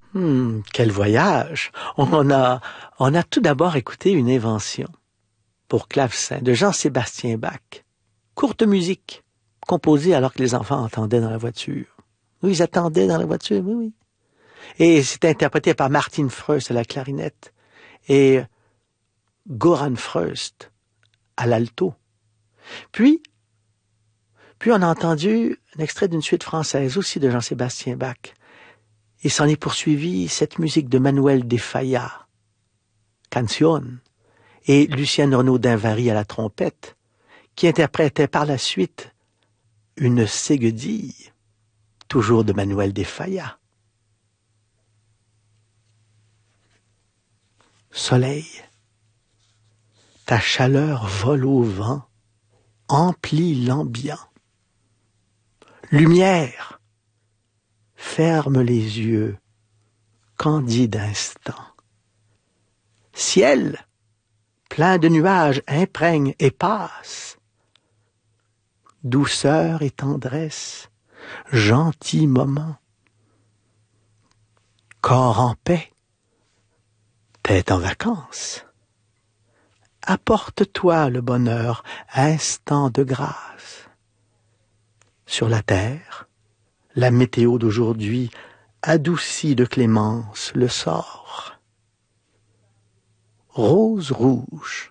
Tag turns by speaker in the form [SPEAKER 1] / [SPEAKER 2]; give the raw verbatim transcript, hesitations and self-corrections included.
[SPEAKER 1] Hmm, quel voyage! On a, on a tout d'abord écouté une invention pour clavecin de Jean-Sébastien Bach. Courte musique, composée alors que les enfants entendaient dans la voiture. Oui, ils attendaient dans la voiture, oui, oui. Et c'est interprété par Martin Freust à la clarinette et Goran Freust à l'alto. Puis, puis on a entendu un extrait d'une suite française aussi de Jean-Sébastien Bach. Et s'en est poursuivi cette musique de Manuel de Falla, Canción, et Lucienne Renaud d'Invary à la trompette, qui interprétait par la suite une ségudille, toujours de Manuel de Falla. Soleil, ta chaleur vole au vent, emplit l'ambiant. Lumière, ferme les yeux, candide instant. Ciel, plein de nuages, imprègne et passe. Douceur et tendresse, gentil moment. Corps en paix, tête en vacances. Apporte-toi le bonheur, instant de grâce. Sur la terre, la météo d'aujourd'hui adoucit de clémence le sort. Rose rouge,